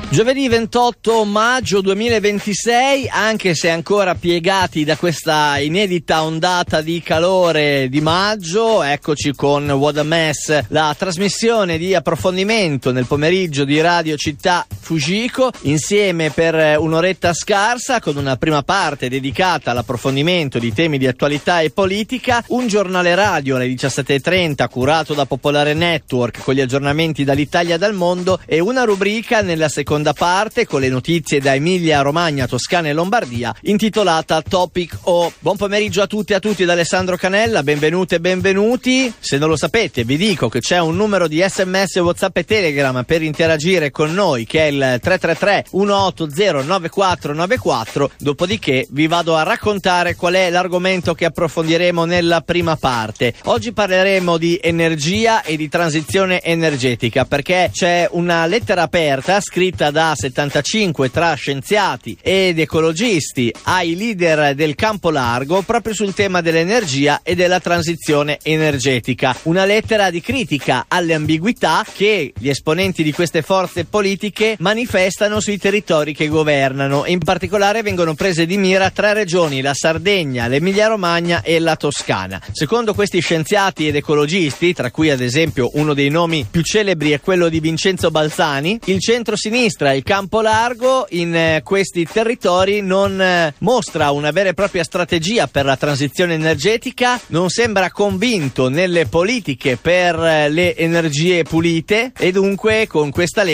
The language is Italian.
Giovedì 28 maggio 2026, anche se ancora piegati da questa inedita ondata di calore di maggio, eccoci con What a Mess, la trasmissione di approfondimento nel pomeriggio di Radio Città Fujiko, insieme per un'oretta scarsa, con una prima parte dedicata all'approfondimento di temi di attualità e politica, un giornale radio alle 17:30 curato da Popolare Network con gli aggiornamenti dall'Italia e dal mondo, e una rubrica nella seconda parte con le notizie da Emilia Romagna, Toscana e Lombardia, intitolata Topic O. Buon pomeriggio a tutti e a tutti da Alessandro Canella, benvenute e benvenuti. Se non lo sapete vi dico che c'è un numero di SMS, WhatsApp e Telegram per interagire con noi, che è il 333 180 9494. Dopodiché vi vado a raccontare qual è l'argomento che approfondiremo nella prima parte. Oggi parleremo di energia e di transizione energetica, perché c'è una lettera aperta scritta da 75 tra scienziati ed ecologisti ai leader del campo largo proprio sul tema dell'energia e della transizione energetica. Una lettera di critica alle ambiguità che gli esponenti di queste forze politiche manifestano sui territori che governano. In particolare vengono prese di mira tre regioni: la Sardegna, l'Emilia Romagna e la Toscana. Secondo questi scienziati ed ecologisti, tra cui ad esempio uno dei nomi più celebri è quello di Vincenzo Balzani, il centro-sinistra, il campo largo, in questi territori non mostra una vera e propria strategia per la transizione energetica, non sembra convinto nelle politiche per le energie pulite, e dunque con questa